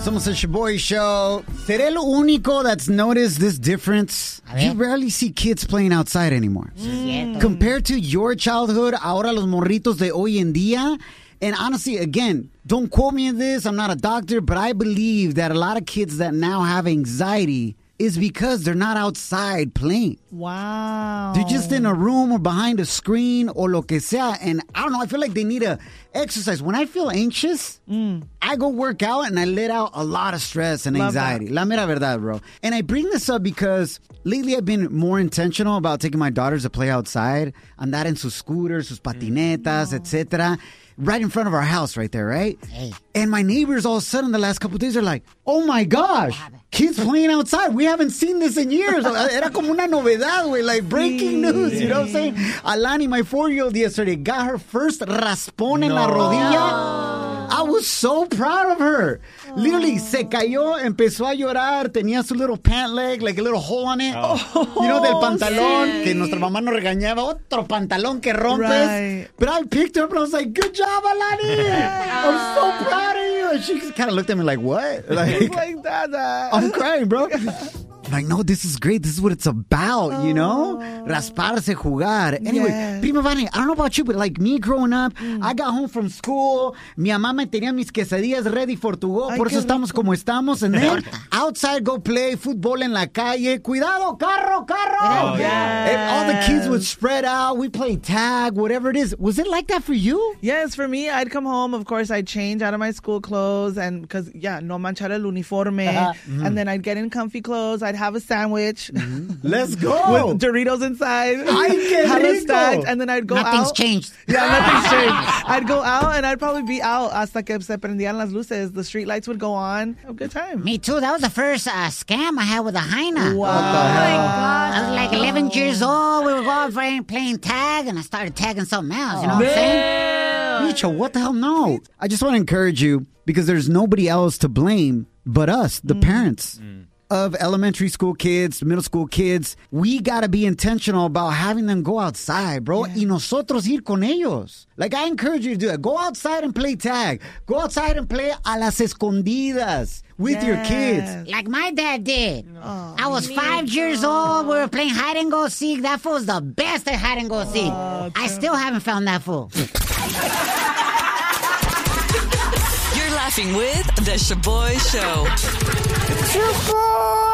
Somos el Shaboy Show. ¿Seré el único that's noticed this difference? You rarely see kids playing outside anymore. Compared to your childhood, ahora los morritos de hoy en día. And honestly, again, don't quote me on this. I'm not a doctor, but I believe that a lot of kids that now have anxiety is because they're not outside playing. Wow. They're just in a room or behind a screen or lo que sea. And I don't know, I feel like they need to exercise. When I feel anxious, I go work out and I let out a lot of stress and anxiety. La mera verdad, bro. And I bring this up because lately I've been more intentional about taking my daughters to play outside. Andar en sus scooters, sus patinetas, etc. Right in front of our house right there, right? Hey. And my neighbors all of a sudden the last couple of days are like, oh my gosh, kids playing outside. We haven't seen this in years. Era como una novedad, güey, like breaking news, you know what I'm saying? Alani, my 4-year-old yesterday, got her first raspón en la rodilla. I was so proud of her. Literally, se cayó, empezó a llorar, tenía su little pant leg, like a little hole on it. You know, del pantalón, que nuestra mamá nos regañaba, otro pantalón que rompes. Right. But I picked her up and I was like, good job, Alani. I'm so proud of you. And she kind of looked at me like, what? Like Dada. I'm crying, bro. Like, no, this is great. This is what it's about, you know? Rasparse, jugar. Anyway, Yes. Prima Vani, I don't know about you, but like me growing up, I got home from school. Mi mamá me tenía mis quesadillas ready for to go. Ay, Por eso qué estamos como estamos. And then outside, go play fútbol en la calle. Cuidado, carro, carro. And all the kids would spread out. We play tag, whatever it is. Was it like that for you? Yes, for me, I'd come home. Of course, I'd change out of my school clothes and because, no manchar el uniforme. And then I'd get in comfy clothes. I'd have a sandwich Let's go. with Doritos inside. Ay, qué have it rico. stacked, and then I'd go Nothing's out. changed. Yeah, nothing's changed. I'd go out and I'd probably be out hasta que se prendían las luces. The street lights would go on. Have a good time. Me too. That was the first scam I had with a hyena. Wow. I was like 11 years old. We were all playing tag, and I started tagging something else. You know what I'm saying? Micho, what the hell? No. I just want to encourage you because there's nobody else to blame but us, the parents of elementary school kids, middle school kids. We got to be intentional about having them go outside, bro. Y nosotros ir con ellos. Like, I encourage you to do that. Go outside and play tag. Go outside and play a las escondidas with your kids. Like my dad did. I was 5 years old. We were playing hide and go seek. That fool was the best at hide and go seek. I still haven't found that fool. You're laughing with The Shaboy Show. Shaboy!